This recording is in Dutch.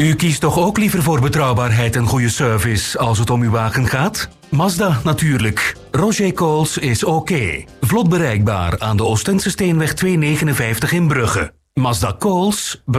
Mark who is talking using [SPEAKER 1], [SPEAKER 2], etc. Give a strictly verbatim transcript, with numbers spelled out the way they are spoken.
[SPEAKER 1] U kiest toch ook liever voor betrouwbaarheid en goede service als het om uw wagen gaat? Mazda natuurlijk. Roger Coles is oké. Vlot bereikbaar aan de Oostendse Steenweg tweehonderdnegenenvijftig in Brugge. Mazda Coles,